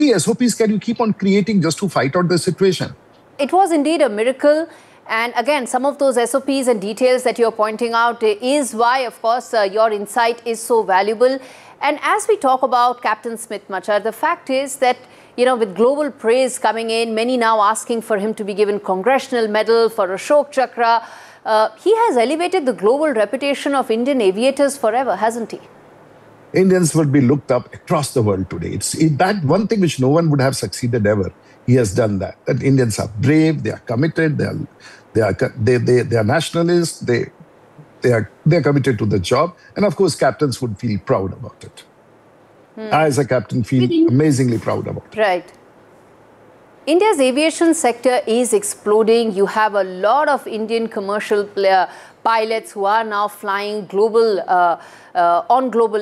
SOPs can you keep on creating just to fight out the situation? It was indeed a miracle. And again, some of those SOPs and details that you're pointing out is why, of course, your insight is so valuable. And as we talk about Captain Smith Machar, the fact is that, you know, with global praise coming in, many now asking for him to be given Congressional Medal, for Ashok Chakra, he has elevated the global reputation of Indian aviators forever, hasn't he? Indians will be looked up across the world today. It's that one thing which no one would have succeeded ever. He has done that. That Indians are brave, they are committed, they are nationalists, they are committed to the job, and of course, captains would feel proud about it. I, as a captain, feel amazingly proud about it. Right. India's aviation sector is exploding. You have a lot of Indian commercial pilots who are now flying global on global